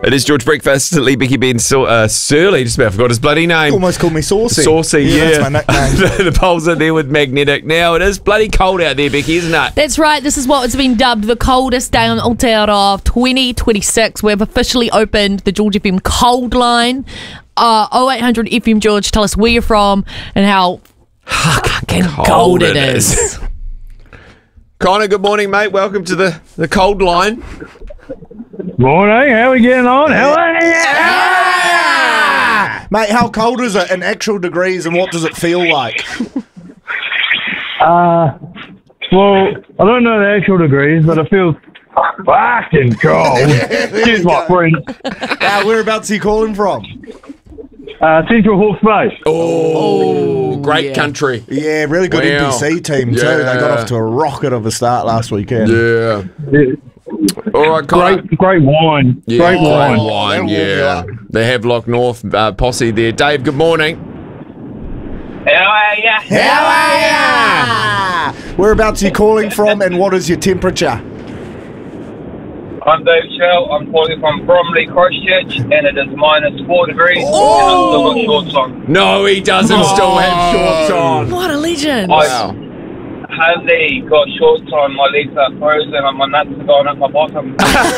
It is George Breakfast. Lee Becky Ben Surly. Just about forgot his bloody name. Almost called me Saucy. Saucy, yeah. That's my nickname. The polls are there with Magnetic. Now, it is bloody cold out there, Becky, isn't it? That's right. This is what has been dubbed the coldest day on Aotearoa 2026. We've officially opened the George FM cold line. 0800 FM George, tell us where you're from and how fucking cold it is. Connor, good morning, mate. Welcome to the cold line. Morning, how are we getting on? How are you? Mate, how cold is it in actual degrees and what does it feel like? Well, I don't know the actual degrees, but it feels fucking cold. Excuse my French. Whereabouts are you calling from? Central Hawke's Bay. Oh, great country. Yeah, really good NPC team too. Yeah. They got off to a rocket of a start last weekend. Yeah. All right, Connor. Great wine. Yeah, Great wine. wine, yeah. The Havelock North posse there. Dave, good morning. How are ya? Whereabouts are you calling from and what is your temperature? I'm Dave Shell. I'm calling from Bromley, Christchurch, and it is -4 degrees. Oh! And I've still got shorts on. No, he doesn't still have shorts on. What a legend. Wow. Hardly got shorts on. My legs are frozen and my nuts are going up my bottom.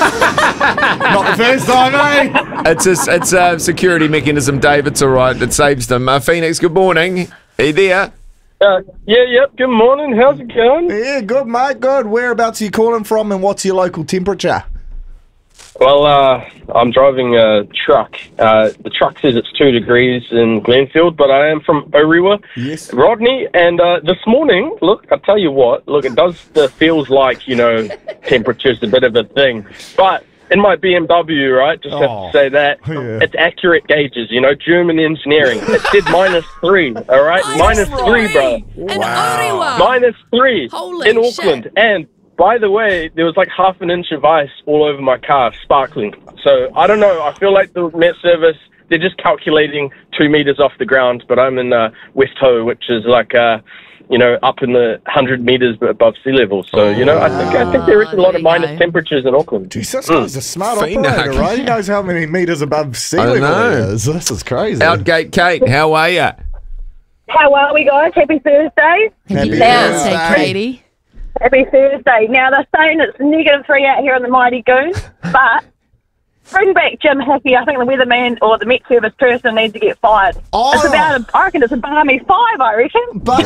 Not the first time, eh? It's a security mechanism, Dave. It's all right. It saves them. Phoenix, good morning. Are you there? Good morning. How's it going? Yeah, good, mate, good. Whereabouts are you calling from and what's your local temperature? Well, I'm driving a truck. The truck says it's 2 degrees in Glenfield, but I am from Orewa, Yes. Rodney, and this morning, look, I'll tell you what, it does feels like, temperature's a bit of a thing, but in my BMW, right, just have to say that, Yeah. it's accurate gauges, German engineering. It said -3, all right? -3, bro. And Orewa. -3 Holy in Auckland. shit. And by the way, there was like half an inch of ice all over my car, sparkling. So I don't know. I feel like the Met Service, they're just calculating 2 meters off the ground. But I'm in West Ho, which is like, up in the 100 meters above sea level. So I think there is a lot there of you minus go. temperatures in Auckland. Jeez, this guy's a smart Phoenix. operator, right? He knows how many metres above sea I level know. he is. This is crazy. Outgate Kate, how are you? How are we, guys? Happy Thursday. Happy Thursday, Thursday. Katie. Happy Thursday. Now, they're saying it's -3 out here in the mighty Goon, but bring back Jim Hickey. I think the weatherman or the Met Service person needs to get fired. Oh. It's I reckon it's a balmy 5, I reckon. Wow.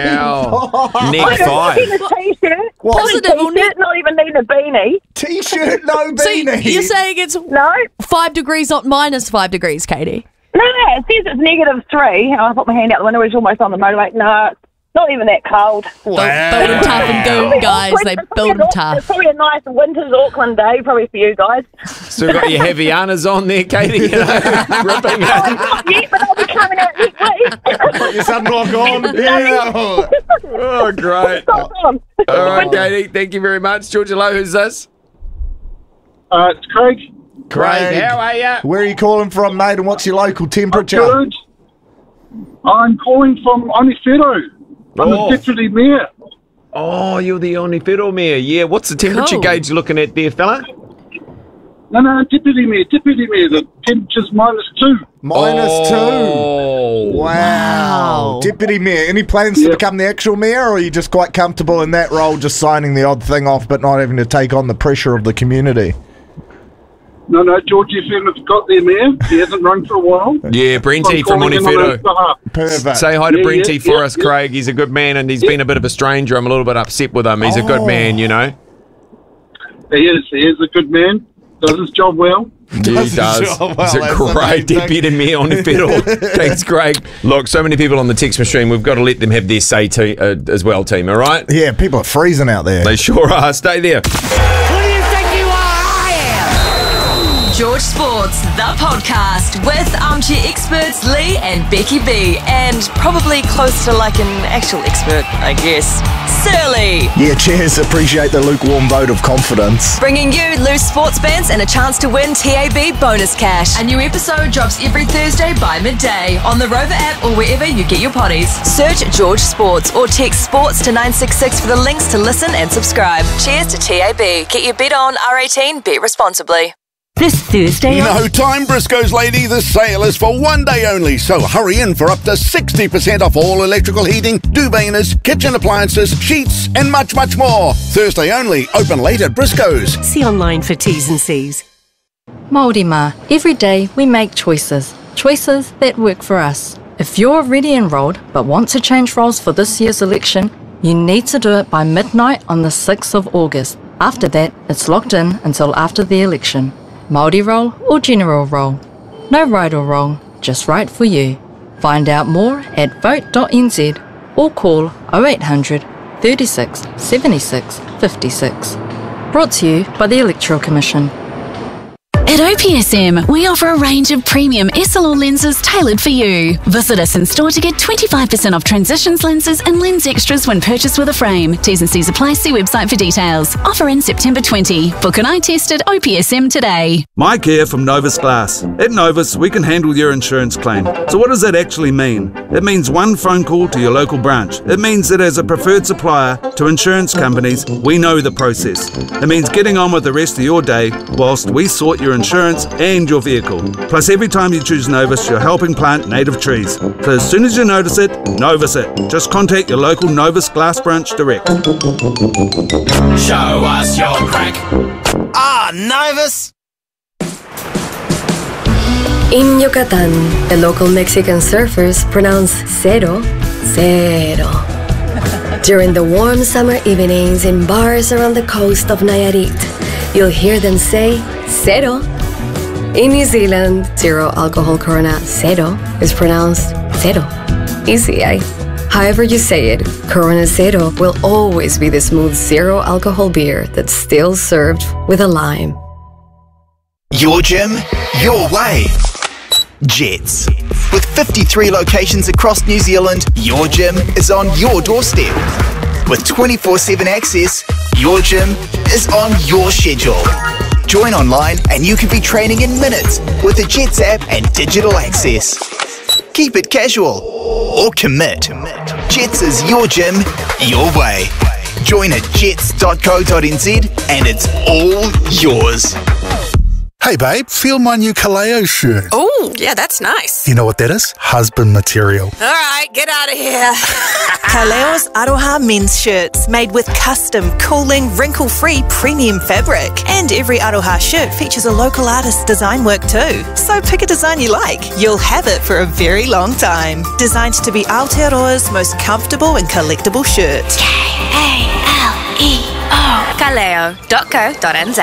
Neck In 5. a T-shirt. What? Positive or T-shirt, not even need a beanie. T-shirt, no So beanie. you're saying it's No. 5 degrees, not -5 degrees, Katie? No, it says it's -3. I put my hand out the window, it's almost on the motorbike. No, it's not even that cold. Build them tough and Goon, guys. They build them It's tough. probably a nice winter's Auckland day, probably for you guys. Still got your heavy Annas on there, Katie. Ripping Not yet, but I'll be coming out this week. Put your sunblock on. Yeah. Oh, great. Stop on. All right, Katie, thank you very much. George, hello, who's this? It's Craig. Craig, how are you? Where are you calling from, mate, and what's your local temperature? Good. I'm calling from Onifero. I'm Oh. the deputy mayor. Oh, you're the only federal mayor. Yeah, what's the temperature Cool. gauge you're looking at there, fella? No, deputy mayor. The temperature's -2. -2. Oh. Wow. Deputy Mayor, any plans to become the actual mayor, or are you just quite comfortable in that role, just signing the odd thing off but not having to take on the pressure of the community? No, George FM has got their mayor. He hasn't run for a while. Yeah, Brenty from calling him on Onifero. his behalf. Perfect. Say hi to Yeah, Brenty yeah, for yeah, us, yeah. Craig. He's a good man, and he's been a bit of a stranger. I'm a little bit upset with him. He's a good man, He is a good man. Does his job well. Yeah, he Does his does. job well, He's a that's great amazing. deputy mayor on the federal. Thanks, Craig. Look, so many people on the text machine. We've got to let them have their say as well, team, all right? Yeah, people are freezing out there. They sure are. Stay there. George Sports, the podcast with armchair experts Lee and Becky B, and probably close to like an actual expert, I guess, Surly. Yeah, cheers. Appreciate the lukewarm vote of confidence. Bringing you loose sports bands and a chance to win TAB bonus cash. A new episode drops every Thursday by midday on the Rover app or wherever you get your potties. Search George Sports or text sports to 966 for the links to listen and subscribe. Cheers to TAB. Get your bet on, R18, bet responsibly. this Thursday. No time, Briscoe's lady. The sale is for one day only, so hurry in for up to 60% off all electrical heating, duveiners, kitchen appliances, sheets, and much, much more. Thursday only, open late at Briscoe's. See online for T's and C's. Māori mā, every day we make choices that work for us. If you're already enrolled but want to change roles for this year's election, you need to do it by midnight on the 6th of August. After that, it's locked in until after the election. Māori role or general role. No right or wrong, just right for you. Find out more at vote.nz or call 0800 36 76 56. Brought to you by the Electoral Commission. At OPSM, we offer a range of premium SLR lenses tailored for you. Visit us in store to get 25% off transitions lenses and lens extras when purchased with a frame. T's and C's apply. See website for details. Offer in September 20. Book an eye test at OPSM today. Mike here from Novus Glass. At Novus, we can handle your insurance claim. So what does that actually mean? It means one phone call to your local branch. It means that as a preferred supplier to insurance companies, we know the process. It means getting on with the rest of your day whilst we sort your insurance and your vehicle. Plus, every time you choose Novus, you're helping plant native trees. So as soon as you notice it, Novus it. Just contact your local Novus Glass branch direct. Show us your crack. Ah, Novus! In Yucatan, the local Mexican surfers pronounce cero, cero. During the warm summer evenings in bars around the coast of Nayarit, you'll hear them say cero. In New Zealand, zero alcohol Corona Cero is pronounced cero. Easy, eh? However you say it, Corona Cero will always be the smooth zero alcohol beer that's still served with a lime. Your gym, your way. Jets. With 53 locations across New Zealand, your gym is on your doorstep. With 24/7 access, your gym is on your schedule. Join online and you can be training in minutes with the Jets app and digital access. Keep it casual or commit. Jets is your gym, your way. Join at jets.co.nz and it's all yours. Hey babe, feel my new Kaleo shirt. Oh, yeah, that's nice. You know what that is? Husband material. All right, get out of here. Kaleo's Aroha men's shirts made with custom, cooling, wrinkle-free premium fabric. And every Aroha shirt features a local artist's design work too. So pick a design you like. You'll have it for a very long time. Designed to be Aotearoa's most comfortable and collectible shirt. Kaleo. Kaleo.co.nz.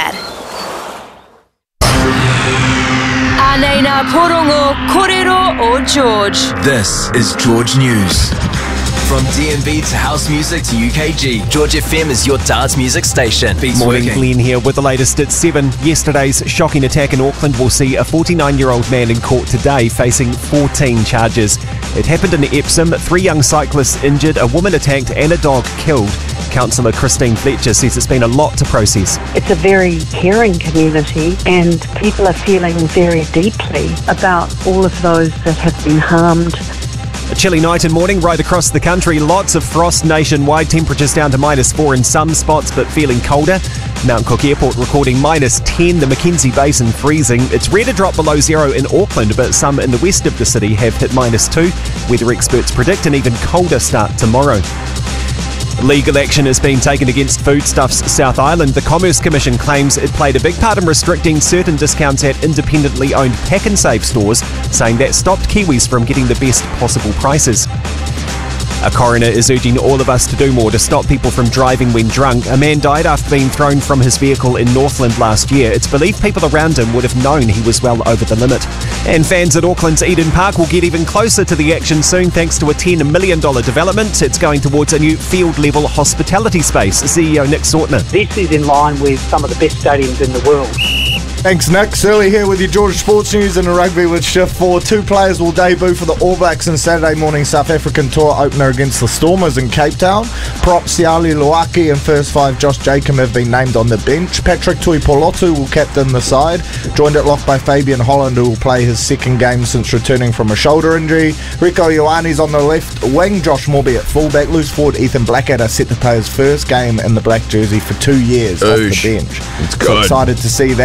Anena Porongo Korero o George. This is George News. From DNB to house music to UKG, George FM is your dance music station. Beats Morning, working. Glenn here with the latest at 7. Yesterday's shocking attack in Auckland will see a 49-year-old man in court today facing 14 charges. It happened in Epsom. 3 young cyclists injured, a woman attacked and a dog killed. Councillor Christine Fletcher says it's been a lot to process. It's a very caring community and people are feeling very deeply about all of those that have been harmed. A chilly night and morning right across the country. Lots of frost nationwide. Temperatures down to -4 in some spots, but feeling colder. Mount Cook Airport recording -10. The Mackenzie Basin freezing. It's rare to drop below 0 in Auckland, but some in the west of the city have hit -2. Weather experts predict an even colder start tomorrow. Legal action has been taken against Foodstuffs South Island. The Commerce Commission claims it played a big part in restricting certain discounts at independently owned Pack and Save stores, saying that stopped Kiwis from getting the best possible prices. A coroner is urging all of us to do more to stop people from driving when drunk. A man died after being thrown from his vehicle in Northland last year. It's believed people around him would have known he was well over the limit. And fans at Auckland's Eden Park will get even closer to the action soon thanks to a $10 million development. It's going towards a new field-level hospitality space. CEO Nick Sortner. This is in line with some of the best stadiums in the world. Thanks, Nick. Early here with your Georgia Sports News and a rugby with Shift 4. 2 players will debut for the All Blacks in Saturday morning South African tour opener against the Stormers in Cape Town. Prop Siali Luaki and first 5 Josh Jacob have been named on the bench. Patrick Tuipolotu will captain the side, joined at lock by Fabian Holland, who will play his second game since returning from a shoulder injury. Rico Ioane's on the left wing, Josh Morby at fullback. Loose forward Ethan Blackadder set to play his first game in the black jersey for 2 years off the bench. It's good. So excited to see that. And also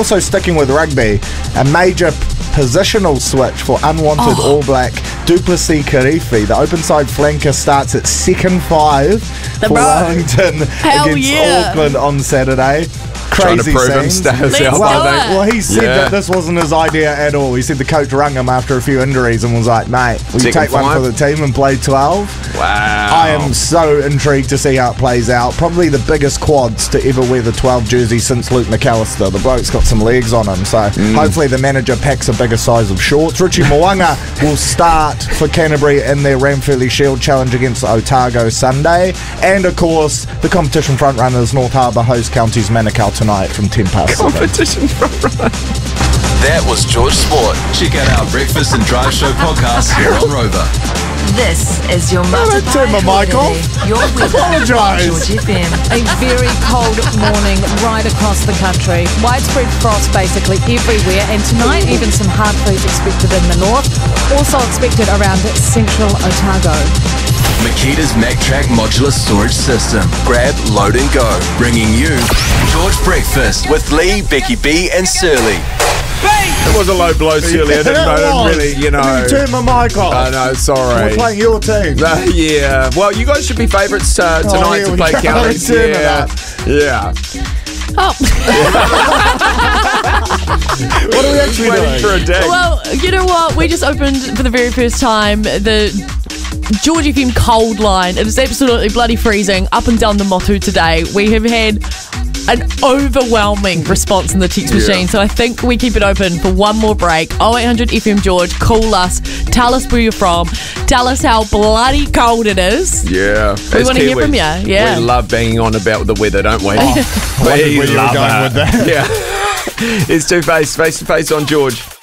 Also sticking with rugby, a major positional switch for unwanted All Black Duplessis Karifi. The open side flanker starts at second 5 for Wellington against Auckland on Saturday. Trying to prove scenes. himself, Well, he said that this wasn't his idea at all. He said the coach rung him after a few injuries and was like, mate, will you take one for the team and play 12? Wow. I am so intrigued to see how it plays out. Probably the biggest quads to ever wear the 12 jersey since Luke McAllister. The bloke's got some legs on him, so hopefully the manager packs a bigger size of shorts. Richie Mo'unga will start for Canterbury in their Ranfurly Shield challenge against Otago Sunday. And, of course, the competition frontrunners North Harbour host Counties Manukau tonight from 10 past 7. Competition frontrunner. That was George Sport. Check out our Breakfast and Drive Show podcast here on Rover. This is your Don't turn my mic off. Your weather on George FM. A very cold morning right across the country. Widespread frost basically everywhere, and tonight even some hard freeze expected in the north. Also expected around central Otago. Makita's MacTrack modular storage system. Grab, load and go. Bringing you George Breakfast with Lee, Becky B and Surly. It was a low blow, Surly. I didn't know, really, you know. Turn my mic off. I know, sorry. We're playing your team. Yeah. Well, you guys should be favourites tonight to play Counties. Yeah. Oh. What are we actually doing? For a day. Well, you know what? We just opened for the very first time the George FM cold line. It is absolutely bloody freezing up and down the Motu today. We have had an overwhelming response in the text machine, so I think we keep it open for one more break. 0800 FM George, call us, tell us where you're from, tell us how bloody cold it is. Yeah. We want to hear from you. Yeah. We love banging on about the weather, don't we? Where you were going with that. Yeah. It's Two-Face, face to face on George.